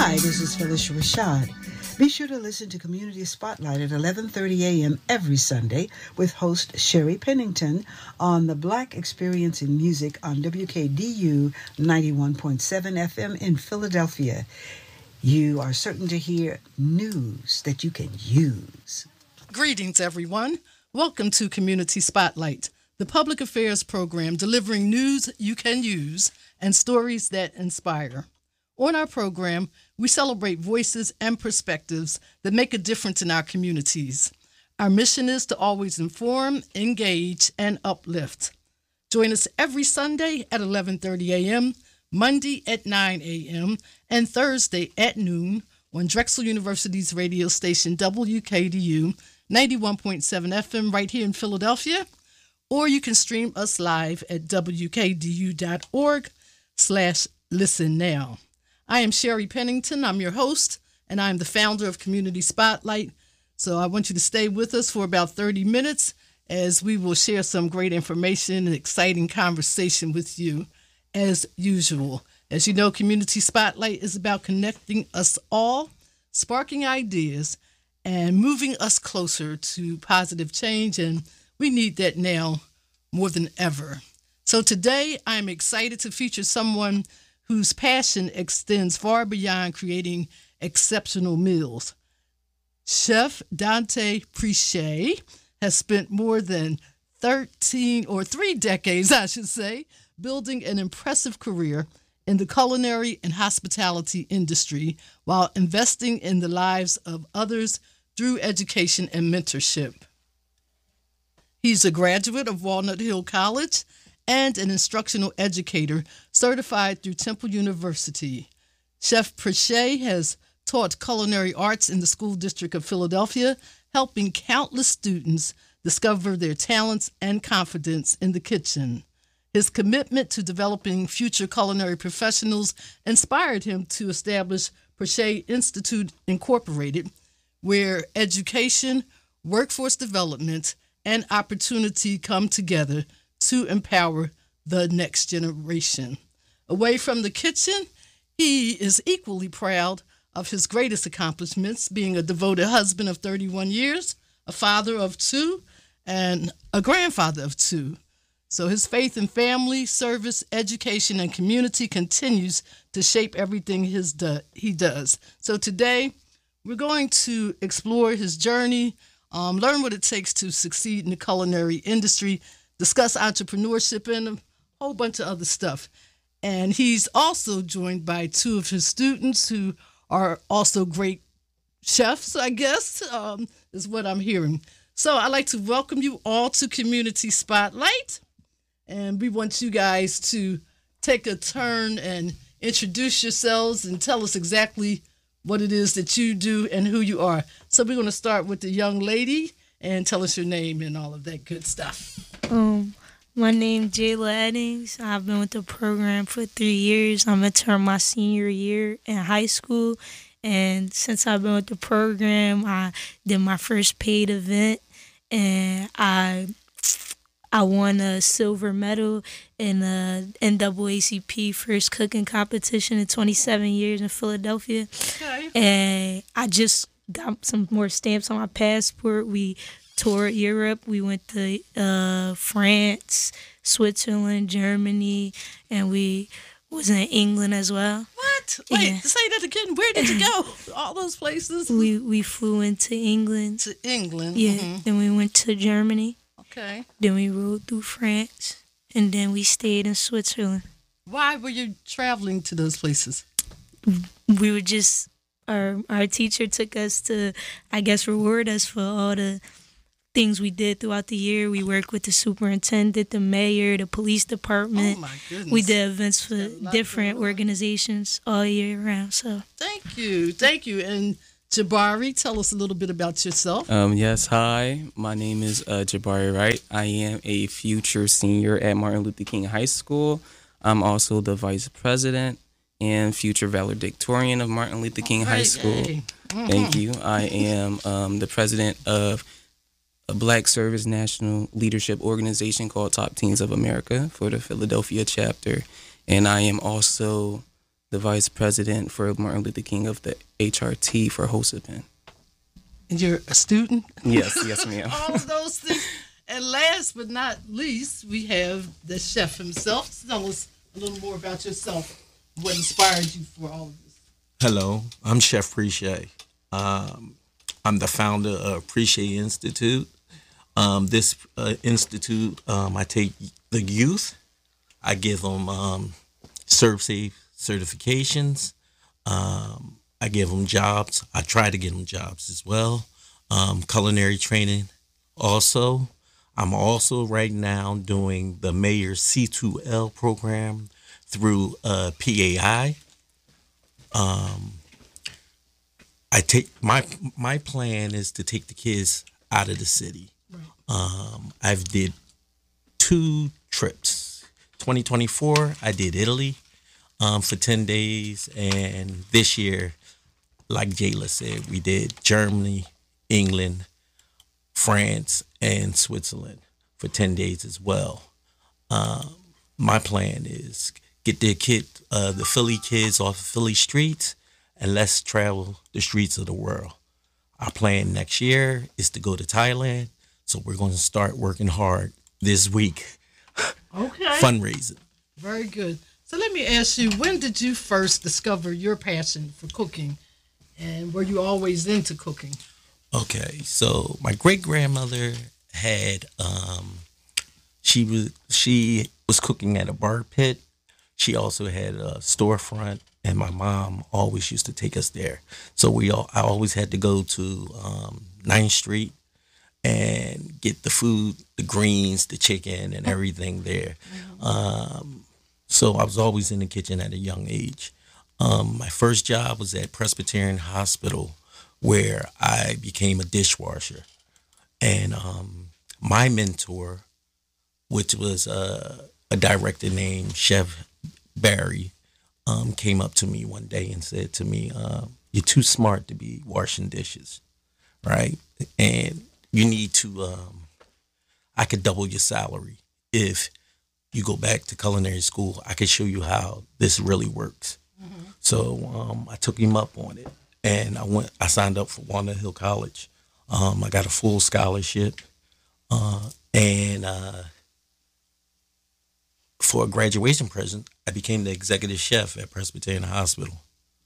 Hi, this is Phyllis Rashad. Be sure to listen to Community Spotlight at 11:30 a.m. every Sunday with host Sherry Pennington on the Black Experience in Music on WKDU 91.7 FM in Philadelphia. You are certain to hear news that you can use. Greetings, everyone. Welcome to Community Spotlight, the public affairs program delivering news you can use and stories that inspire. On our program, we celebrate voices and perspectives that make a difference in our communities. Our mission is to always inform, engage, and uplift. Join us every Sunday at 11:30 a.m., Monday at 9 a.m., and Thursday at noon on Drexel University's radio station WKDU 91.7 FM right here in Philadelphia, or you can stream us live at wkdu.org/listen now. I am Sherry Pennington. I'm your host, and I'm the founder of Community Spotlight. So I want you to stay with us for about 30 minutes as we will share some great information and exciting conversation with you as usual. As you know, Community Spotlight is about connecting us all, sparking ideas, and moving us closer to positive change, and we need that now more than ever. So today, I'm excited to feature someone whose passion extends far beyond creating exceptional meals. Chef Dante Preche has spent more than 3 decades, I should say, building an impressive career in the culinary and hospitality industry while investing in the lives of others through education and mentorship. He's a graduate of Walnut Hill College and an instructional educator certified through Temple University. Chef Preche has taught culinary arts in the school district of Philadelphia, helping countless students discover their talents and confidence in the kitchen. His commitment to developing future culinary professionals inspired him to establish Preche Institute Incorporated, where education, workforce development, and opportunity come together to empower the next generation. Away from the kitchen, he is equally proud of his greatest accomplishments, being a devoted husband of 31 years, a father of 2, and a grandfather of 2. So his faith in family, service, education, and community continues to shape everything he does. So today, we're going to explore his journey, learn what it takes to succeed in the culinary industry, discuss entrepreneurship, and a whole bunch of other stuff. And he's also joined by 2 of his students who are also great chefs, I guess, is what I'm hearing. So I'd like to welcome you all to Community Spotlight. And we want you guys to take a turn and introduce yourselves and tell us exactly what it is that you do and who you are. So we're going to start with the young lady and tell us your name and all of that good stuff. My name's Jayla Eddings. I've been with the program for 3 years. I'm entering my senior year in high school. And since I've been with the program, I did my first paid event, and I won a silver medal in the NAACP first cooking competition in 27 years in Philadelphia. Okay. And I just got some more stamps on my passport. We toured Europe. We went to France, Switzerland, Germany, and we was in England as well. What? Wait, Yeah. say that again. Where did you go? All those places? We flew into England. To England. Yeah. Mm-hmm. Then we went to Germany. Okay. Then we rode through France, and then we stayed in Switzerland. Why were you traveling to those places? We were just our teacher took us to, I guess, reward us for all the things we did throughout the year. We worked with the superintendent, the mayor, the police department. Oh my goodness. We did events for Got a lot different going on. organizations all year round. So Thank you. And Jabari, tell us a little bit about yourself. Yes, hi. My name is Jabari Wright. I am a future senior at Martin Luther King High School. I'm also the vice president and future valedictorian of Martin Luther King High School. Yay. Mm-hmm. Thank you. I am the president of a Black Service National Leadership Organization called Top Teens of America for the Philadelphia chapter. And I am also the vice president for Martin Luther King of the HRT for Josepin. And you're a student? Yes, ma'am. All of those things. And last but not least, we have the chef himself. Tell us a little more about yourself. What inspired you for all of this? Hello, I'm Chef Preche. I'm the founder of Preche Institute. This institute, I take the youth, I give them ServSafe certifications. I give them jobs. I try to get them jobs as well. Culinary training also. I'm also right now doing the Mayor's C2L program through PAI. I take my plan is to take the kids out of the city. Right. I've did 2 trips. 2024, I did Italy for 10 days, and this year, like Jayla said, we did Germany, England, France, and Switzerland for 10 days as well. My plan is get the Philly kids off of Philly streets, and let's travel the streets of the world. Our plan next year is to go to Thailand, so we're going to start working hard this week. Okay. Fundraising. Very good. So let me ask you, when did you first discover your passion for cooking? And were you always into cooking? Okay, so my great-grandmother had, she was cooking at a bar pit. She also had a storefront, and my mom always used to take us there. So I always had to go to 9th Street and get the food, the greens, the chicken, and everything there. So I was always in the kitchen at a young age. My first job was at Presbyterian Hospital, where I became a dishwasher. And my mentor, which was a director named Chef Barry, came up to me one day and said to me, you're too smart to be washing dishes, right? And you need to, I could double your salary if you go back to culinary school. I could show you how this really works. Mm-hmm. So I took him up on it, and I signed up for Walnut Hill College. I got a full scholarship, and for a graduation present, I became the executive chef at Presbyterian Hospital.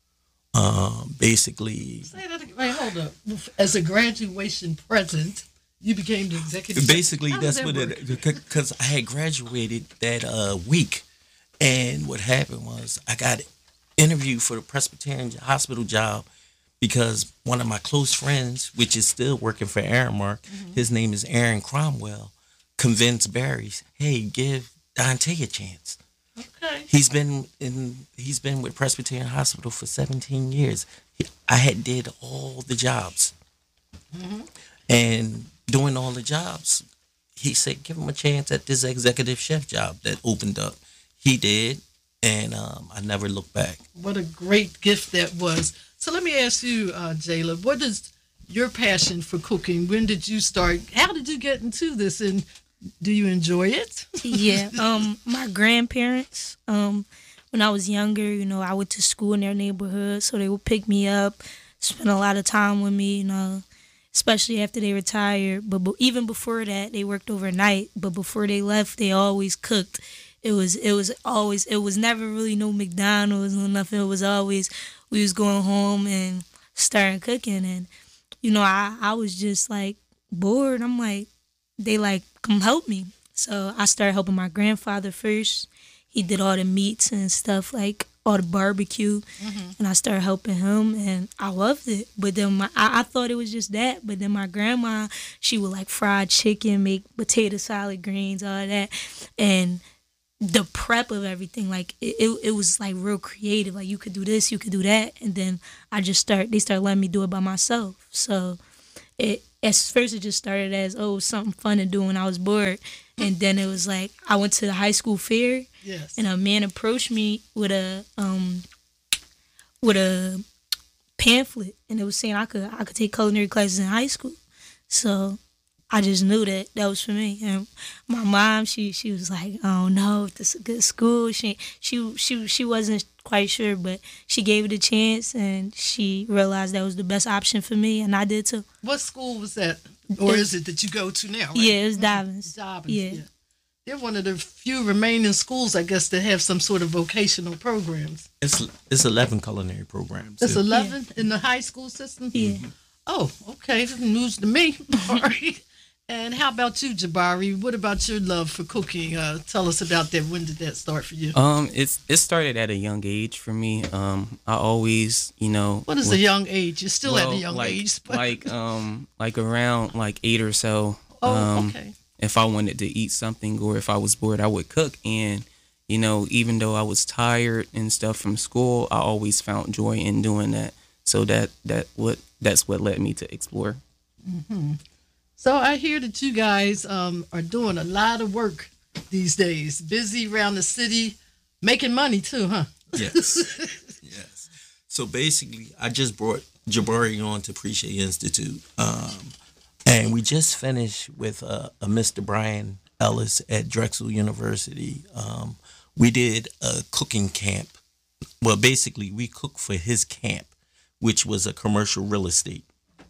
Basically, say that again. Wait, hold up. As a graduation present, you became the executive. Basically, chef. that's what it. Because I had graduated that week, and what happened was I got interviewed for the Presbyterian Hospital job because one of my close friends, which is still working for Aramark, his name is Aaron Cromwell, convinced Barry, hey, give Dante a chance. Okay. He's been with Presbyterian Hospital for 17 years. I had did all the jobs. Mm-hmm. And doing all the jobs, he said, give him a chance at this executive chef job that opened up. He did, and I never looked back. What a great gift that was. So let me ask you, Jayla, what is your passion for cooking? When did you start? How did you get into this, and do you enjoy it? Yeah, my grandparents, when I was younger, I went to school in their neighborhood, so they would pick me up, spend a lot of time with me, especially after they retired. But even before that, they worked overnight. But before they left, they always cooked. It was never really no McDonald's or nothing. It was always, we was going home and starting cooking. And, I was just like bored. I'm like, they like, come help me. So I started helping my grandfather first. He did all the meats and stuff, like all the barbecue. Mm-hmm. And I started helping him, and I loved it. But then I thought it was just that. But then my grandma, she would like fried chicken, make potato salad greens, all that. And the prep of everything, like it was like real creative. Like you could do this, you could do that. And then they started letting me do it by myself. So at first it just started as, something fun to do when I was bored. And then it was like, I went to the high school fair. Yes. And a man approached me with a pamphlet, and it was saying I could take culinary classes in high school. So I just knew that was for me. And my mom, she was like, I don't know if this is a good school. She wasn't quite sure, but she gave it a chance and she realized that was the best option for me, and I did too. What school was that? Or is it that you go to now? Right? Yeah, it was Dobbins. Dobbins, Yeah. They're one of the few remaining schools, I guess, that have some sort of vocational programs. It's 11 culinary programs. That's 11 in the high school system? Yeah. Oh, okay. That's news to me. All right. And how about you, Jabari? What about your love for cooking? Tell us about that. When did that start for you? It started at a young age for me. I always, What is a young age? You're still at a young age. But... like around like 8 or so. Okay. If I wanted to eat something or if I was bored, I would cook. And, even though I was tired and stuff from school, I always found joy in doing that. So that's what led me to explore. Mm-hmm. So I hear that you guys are doing a lot of work these days, busy around the city, making money too, huh? Yes. Yes. So basically, I just brought Jabari on to Appreciate Institute. And we just finished with a Mr. Brian Ellis at Drexel University. We did a cooking camp. Well, basically, we cooked for his camp, which was a commercial real estate.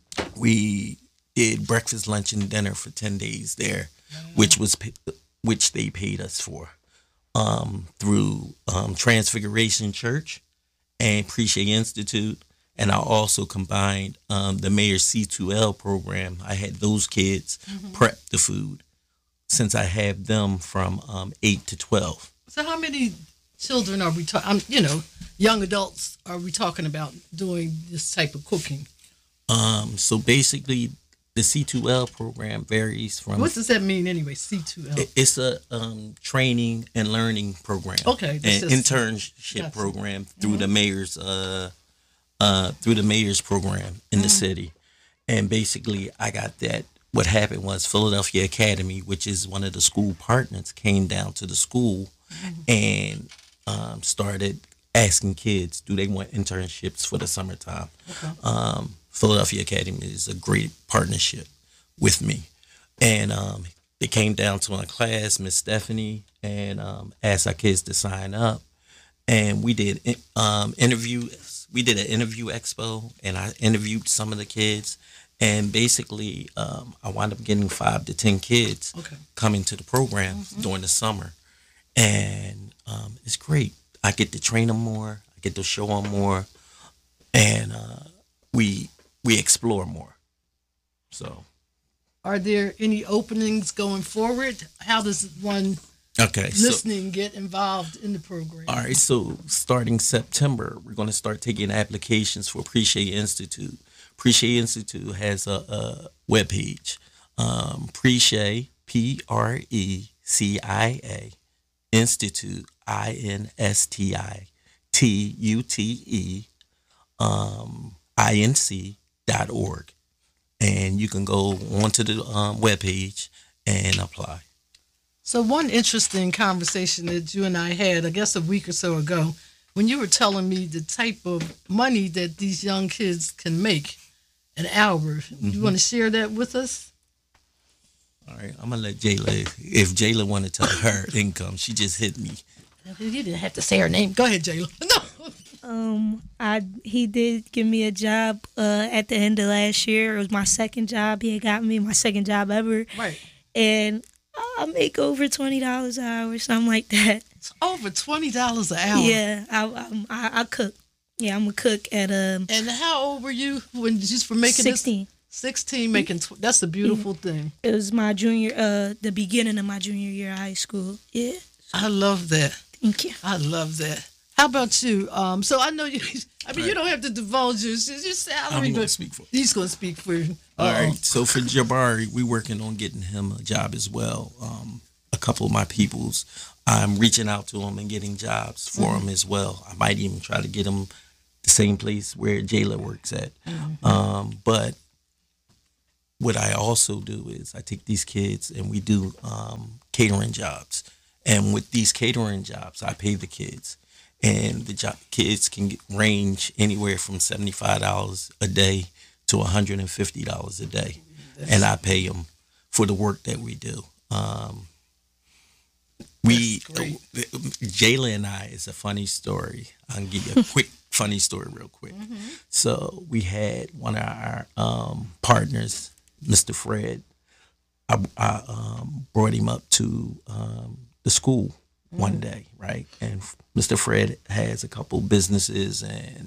We did breakfast, lunch, and dinner for 10 days there, which they paid us for through Transfiguration Church and Appreciate Institute. And I also combined the mayor's C2L program. I had those kids prep the food since I have them from 8 to 12. So how many children are we talking, young adults are we talking about doing this type of cooking? So basically, the C2L program varies from... What does that mean anyway, C2L? It's a training and learning program. Okay. An internship program through the mayor's... through the mayor's program in the city. And basically, I got that. What happened was Philadelphia Academy, which is one of the school partners, came down to the school and started asking kids, do they want internships for the summertime? Okay. Philadelphia Academy is a great partnership with me. And they came down to my class, Miss Stephanie, and asked our kids to sign up. And we did interviews. We did an interview expo, and I interviewed some of the kids. And basically, I wound up getting 5 to 10 kids coming to the program during the summer. And it's great. I get to train them more. I get to show them more. And we explore more. So, are there any openings going forward? How does one... listening get involved in the program? All right, so starting September, we're going to start taking applications for Appreciate Institute. Appreciate Institute has a webpage, Appreciate, PRECIA, Institute, INSTITUTE, and you can go onto the webpage and apply. So one interesting conversation that you and I had, I guess a week or so ago, when you were telling me the type of money that these young kids can make an hour. You want to share that with us? All right, I'm going to let Jayla, if Jayla want to tell her income, she just hit me. You didn't have to say her name. Go ahead, Jayla. No. He did give me a job at the end of last year. It was my second job. He had got me my second job ever. Right. And I make over $20 an hour, something like that. It's over $20 an hour. Yeah, I cook. Yeah, I'm a cook at And how old were you when just for making 16. this? 16, making that's a beautiful thing. It was my the beginning of my junior year of high school. Yeah. I love that. Thank you. I love that. How about you? So I know you. I mean, you don't have to divulge your salary. I'm going to speak for. He's going to speak for you. All right. So for Jabari, we're working on getting him a job as well. A couple of my peoples, I'm reaching out to them and getting jobs for him as well. I might even try to get him the same place where Jayla works at. But what I also do is I take these kids and we do catering jobs. And with these catering jobs, I pay the kids. And the kids can range anywhere from $75 a day to $150 a day. And I pay them for the work that we do. We, great. Jayla and I, is a funny story. I'll give you a quick funny story real quick. So we had one of our partners, Mr. Fred. I brought him up to the school one day, right? And Mr. Fred has a couple businesses,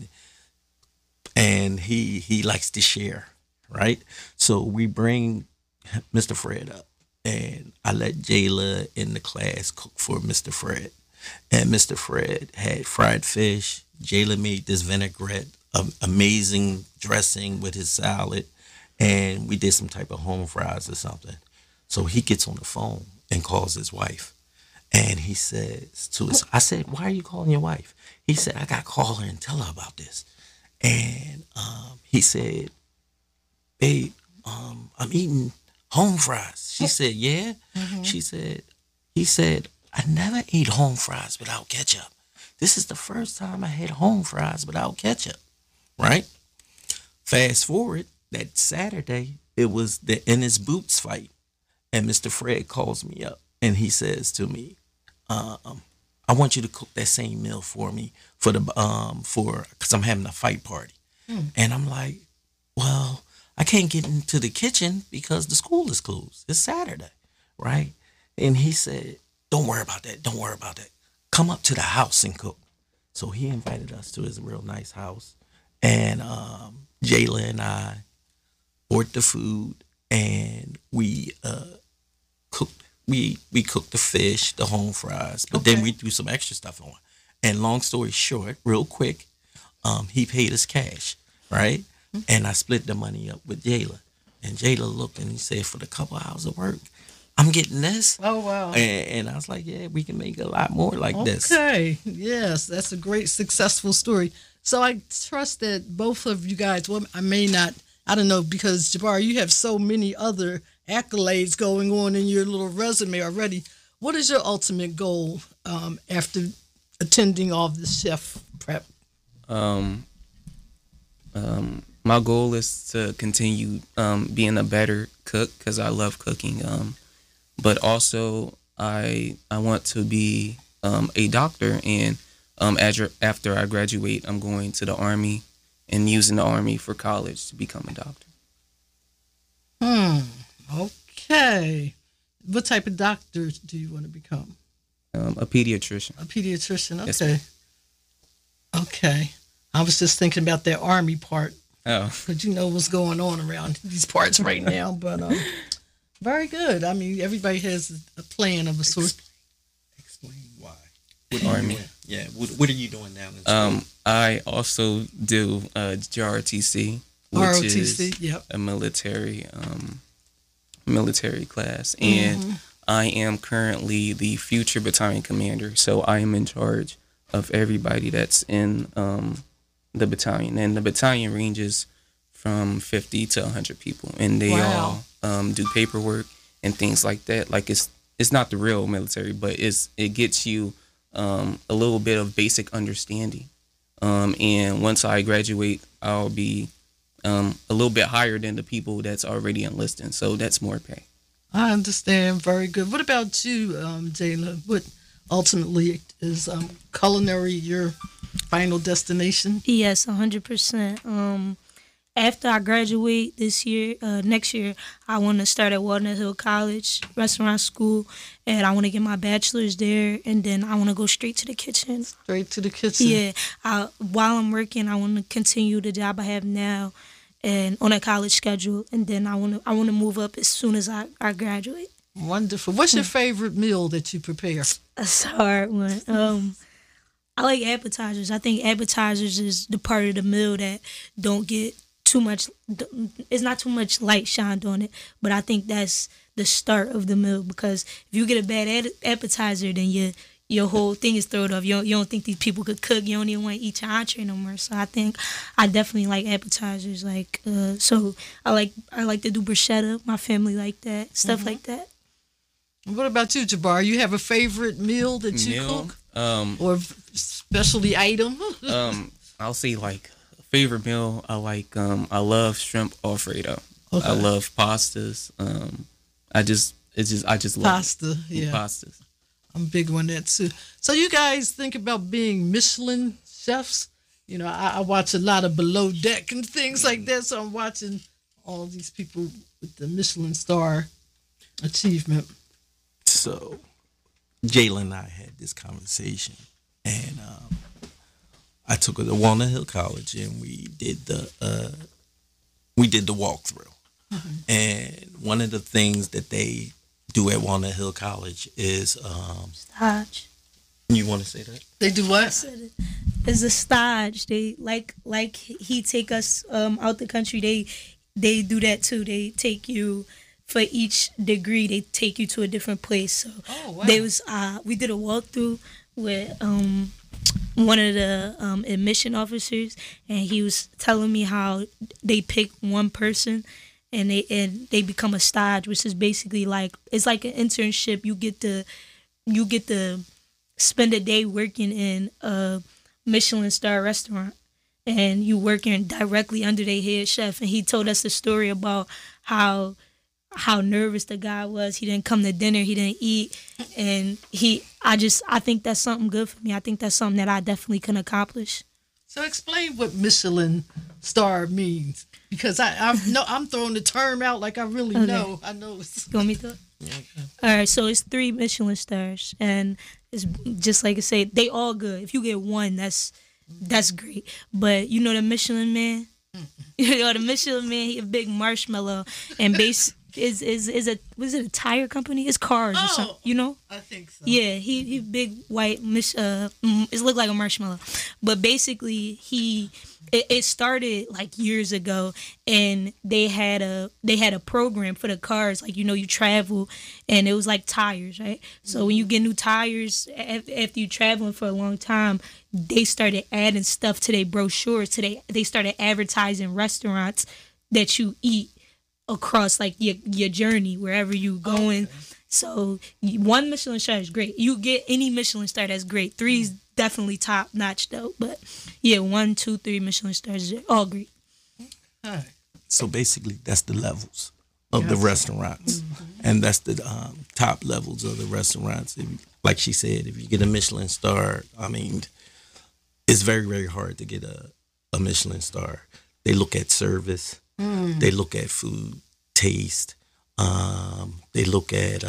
and he likes to share, right? So we bring Mr. Fred up, and I let Jayla in the class cook for Mr. Fred. And Mr. Fred had fried fish. Jayla made this vinaigrette, amazing dressing with his salad, and we did some type of home fries or something. So he gets on the phone and calls his wife. And he says to us, I said, why are you calling your wife? He said, I got to call her and tell her about this. And he said, babe, I'm eating home fries. She said, yeah? He said, I never ate home fries without ketchup. This is the first time I had home fries without ketchup, right? Fast forward, that Saturday, it was the In His Boots fight. And Mr. Fred calls me up and he says to me, I want you to cook that same meal for me because I'm having a fight party. And I'm like, well, I can't get into the kitchen because the school is closed. It's Saturday, right? And he said, don't worry about that. Don't worry about that. Come up to the house and cook. So he invited us to his real nice house. And Jayla and I ordered the food, and we cooked. We cooked the fish, the home fries, but then we threw some extra stuff on. And long story short, real quick, he paid us cash, right? And I split the money up with Jayla. And Jayla looked and he said, for the couple hours of work, I'm getting this. Oh, wow. And I was like, yeah, we can make a lot more like this. Okay. Yes, that's a great, successful story. So I trust that both of you guys, well, I don't know, because Jabari, you have so many other accolades going on in your little resume already. What is your ultimate goal after attending all of the chef prep? My goal is to continue being a better cook because I love cooking. But also I want to be a doctor, and after I graduate, I'm going to the Army and using the Army for college to become a doctor. Okay. What type of doctor do you want to become? A pediatrician. A pediatrician. Yes, Okay. Okay. I was just thinking about that Army part. Oh. Because you know what's going on around these parts right now. But very good. I mean, everybody has a plan of a sort. Explain why. What Army? Yeah. What are you doing now in school? I also do JROTC, which ROTC, is yep. a military class, and I am currently the future battalion commander. So I am in charge of everybody that's in the battalion, and the battalion ranges from 50 to 100 people, and they all do paperwork and things like that. Like it's not the real military, but it gets you a little bit of basic understanding. And once I graduate, I'll be a little bit higher than the people that's already enlisted. So that's more pay. I understand. Very good. What about you, Jayla? What ultimately is culinary your final destination? Yes, 100%. After I graduate next year, I want to start at Walnut Hill College Restaurant School, and I want to get my bachelor's there, and then I want to go straight to the kitchen. Straight to the kitchen. Yeah. While I'm working, I want to continue the job I have now, and on a college schedule, and then I want to move up as soon as I graduate. Wonderful. What's your favorite meal that you prepare? That's a hard one. I like appetizers. I think appetizers is the part of the meal that don't get too much. It's not too much light shined on it, but I think that's the start of the meal, because if you get a bad appetizer, then your whole thing is thrown off. You don't think these people could cook. You don't even want to eat your entree no more. So I think I definitely like appetizers. Like so I like to do bruschetta. My family like that, stuff like that. What about you, Jabbar? You have a favorite meal that you cook? Or specialty item? I'll say like favorite meal. I love shrimp Alfredo. Okay. I love pastas. I just love pasta. it. Yeah. Pastas. I'm big on that too. So you guys think about being Michelin chefs? You know, I watch a lot of Below Deck and things like that. So I'm watching all these people with the Michelin star achievement. So Jayla and I had this conversation, and I took her to Walnut Hill College, and we did the walkthrough. Mm-hmm. And one of the things that they do at Walnut Hill College is Stage. You want to say that? They do what? It's a stage. They like he take us out the country. They do that too. They take you for each degree. They take you to a different place. So they was we did a walkthrough with one of the admission officers, and he was telling me how they pick one person and they become a stage, which is basically like it's like an internship. You get to spend a day working in a Michelin star restaurant, and you working directly under their head chef. And he told us the story about how nervous the guy was. He didn't come to dinner. He didn't eat. And I think that's something good for me. I think that's something that I definitely can accomplish. So explain what Michelin star means, because I'm throwing the term out like I really know. I know it's. You want me to? Yeah. All right. So it's 3 Michelin stars, and it's just like I say, they all good. If you get one, that's great. But you know the Michelin Man. You know the Michelin Man. He a big marshmallow, and was it a tire company? It's cars or something. You know? I think so. Yeah, he big white. It looked like a marshmallow, but basically it started like years ago, and they had a program for the cars. Like, you know, you travel, and it was like tires, right? So when you get new tires after you traveling for a long time, they started adding stuff to their brochures. They started advertising restaurants that you eat across like your journey wherever you going. Okay. So 1 Michelin star is great. You get any Michelin star, that's great. 3 is definitely top notch though. But yeah, 1, 2, 3 Michelin stars are all great. All right. So basically, that's the levels of the restaurants, and that's the top levels of the restaurants. Like she said, if you get a Michelin star, I mean, it's very, very hard to get a Michelin star. They look at service. They look at food, taste. They look at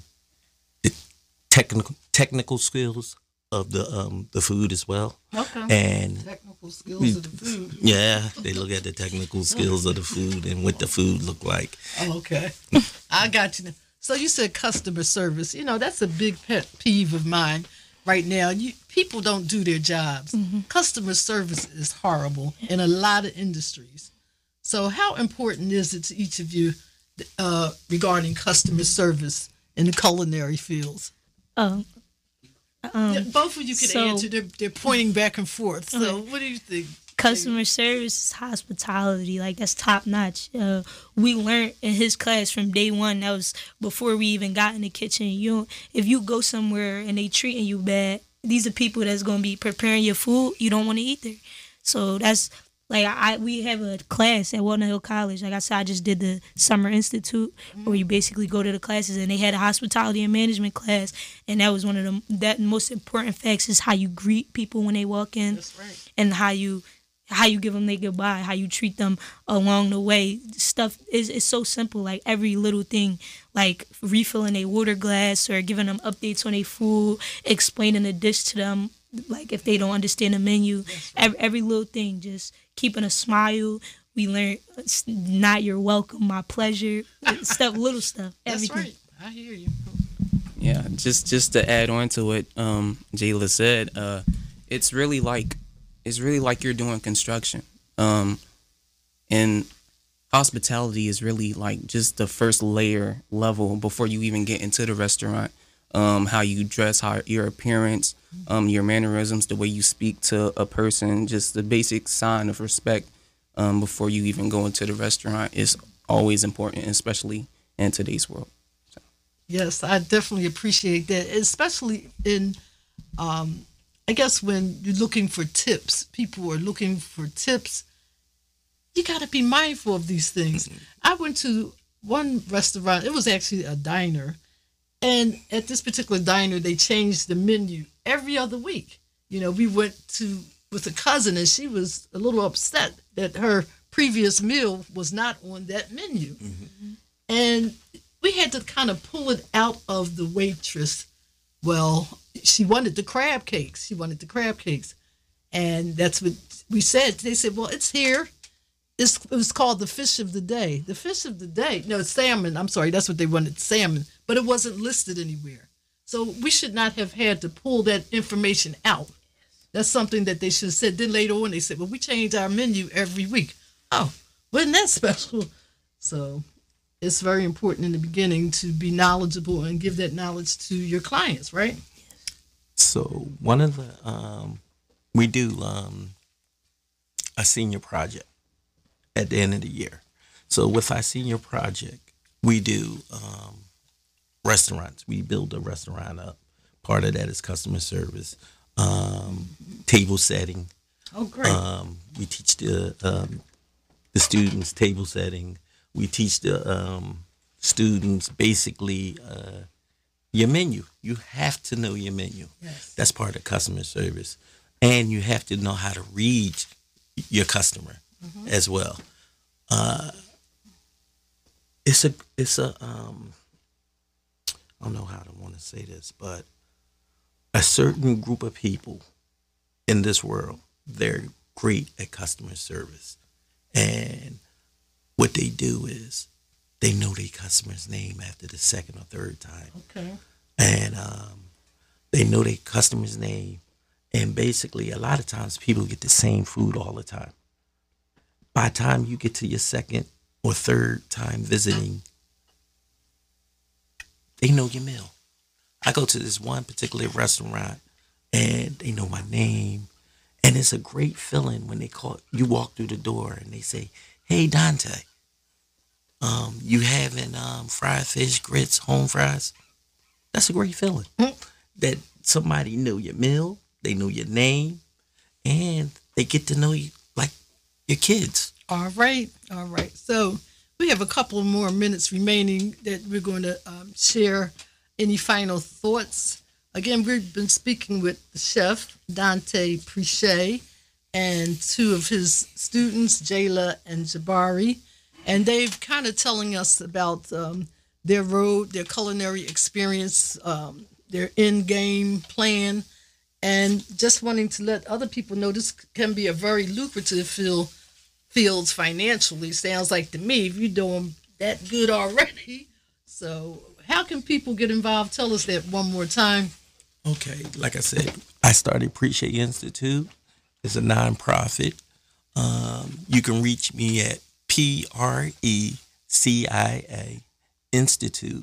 the technical skills of the food as well. Okay. And technical skills of the food. Yeah, they look at the technical skills of the food and what the food look like. Oh, okay. I got you. So you said customer service. You know, that's a big pet peeve of mine right now. People don't do their jobs. Mm-hmm. Customer service is horrible in a lot of industries. So how important is it to each of you regarding customer service in the culinary fields? Both of you can answer. They're pointing back and forth. So what do you think? Customer service is hospitality. Like, that's top notch. We learned in his class from day one. That was before we even got in the kitchen. If you go somewhere and they treating you bad, these are people that's going to be preparing your food. You don't want to eat there. So that's like we have a class at Walnut Hill College. Like I said, I just did the Summer Institute, where you basically go to the classes, and they had a hospitality and management class, and that was one of the most important facts is how you greet people when they walk in. That's right. And how you give them their goodbye, how you treat them along the way. Stuff is so simple, like every little thing, like refilling a water glass or giving them updates on their food, explaining the dish to them, like if they don't understand the menu. Right. Every little thing, just keeping a smile. We learned not your welcome, my pleasure, little stuff, everything. That's right. I hear you. Yeah, just to add on to what Jayla said, it's really like you're doing construction. And hospitality is really like just the first level before you even get into the restaurant. How you dress, how your appearance, your mannerisms, the way you speak to a person, just the basic sign of respect before you even go into the restaurant is always important, especially in today's world. So. Yes, I definitely appreciate that, especially in I guess when you're looking for tips, people are looking for tips. You got to be mindful of these things. I went to one restaurant. It was actually a diner, And at this particular diner, they changed the menu every other week. We went to with a cousin, and she was a little upset that her previous meal was not on that menu. Mm-hmm. And we had to kind of pull it out of the waitress. Well, she wanted the crab cakes. And that's what we said. They said, well, it's here. It was called the fish of the day. The fish of the day. No, salmon. I'm sorry. That's what they wanted, salmon. But it wasn't listed anywhere. So we should not have had to pull that information out. That's something that they should have said. Then later on, they said, well, we change our menu every week. Oh, wasn't that special? So it's very important in the beginning to be knowledgeable and give that knowledge to your clients, right? So one of the, we do a senior project at the end of the year. So with our senior project, we do restaurants. We build a restaurant up. Part of that is customer service, table setting. Oh, great. We teach the students table setting. We teach the students basically your menu. You have to know your menu. Yes. That's part of customer service. And you have to know how to read your customer as well. It's a I don't know how to want to say this, but a certain group of people in this world, they're great at customer service. And what they do is they know their customer's name after the second or third time. Okay. And they know their customer's name. And basically, a lot of times people get the same food all the time. By the time you get to your second or third time visiting, they know your meal. I go to this one particular restaurant and they know my name. And it's a great feeling when you walk through the door and they say, hey, Dante, you having fried fish, grits, home fries? That's a great feeling. That somebody know your meal, they know your name, and they get to know you like your kids. All right. So we have a couple more minutes remaining that we're going to share any final thoughts. Again, we've been speaking with the chef, Dante Preche, and two of his students, Jayla and Jabari. And they've kind of telling us about their road, their culinary experience, their in-game plan, and just wanting to let other people know this can be a very lucrative fields financially. Sounds like to me, if you're doing that good already. So how can people get involved? Tell us that one more time. Okay, like I said, I started Preche Institute. It's a nonprofit. You can reach me at PRECIA Institute,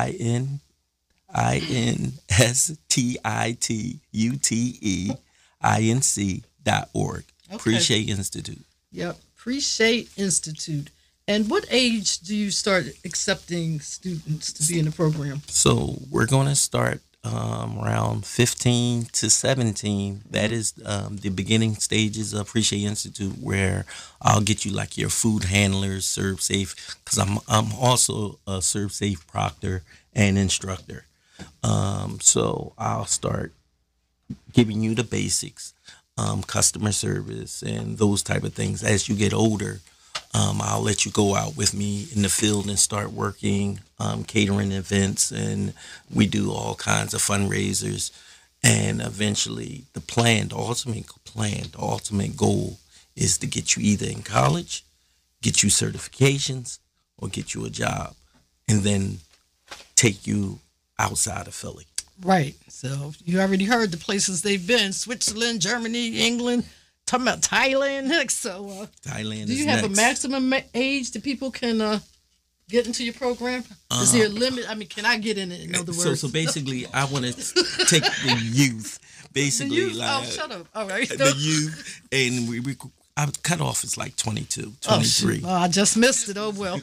INSTITUTEINC.org. Okay. Preche Institute. Yep, Preche Institute. And what age do you start accepting students to be in the program? So we're going to start around 15 to 17. That is the beginning stages of Preche Institute, where I'll get you like your food handlers, serve safe, because I'm also a serve safe proctor and instructor. So I'll start giving you the basics, customer service and those type of things. As you get older, I'll let you go out with me in the field and start working, catering events, and we do all kinds of fundraisers. And eventually the ultimate goal is to get you either in college, get you certifications, or get you a job, and then take you outside of Philly. Right. So you already heard the places they've been: Switzerland, Germany, England. Talking about Thailand next. So Thailand. Do you have a maximum age that people can get into your program? Is there a limit? I mean, can I get in it? In other words, so basically, I want to take the youth. Basically, the youth? like shut up. All right, the youth, and we our cutoff is like 22, 23. Oh, I just missed it. Oh well.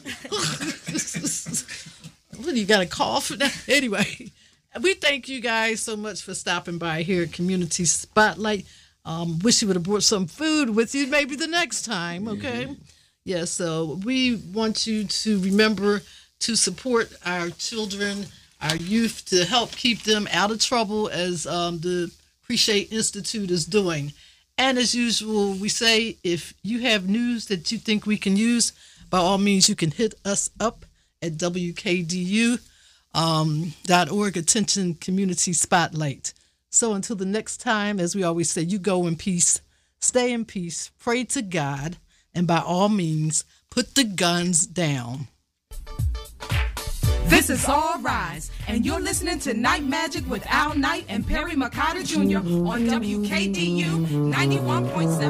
What do you got a cough? Anyway, we thank you guys so much for stopping by here at Community Spotlight. Wish you would have brought some food with you maybe the next time, okay? Mm-hmm. Yeah, so we want you to remember to support our children our youth to help keep them out of trouble, as the Appreciate Institute is doing. And as usual, we say if you have news that you think we can use, by all means, you can hit us up at WKDU.org, Attention Community Spotlight. So until the next time, as we always say, you go in peace, stay in peace, pray to God, and by all means, put the guns down. This is All Rise, and you're listening to Night Magic with Al Knight and Perry McCarter Jr. on WKDU 91.7.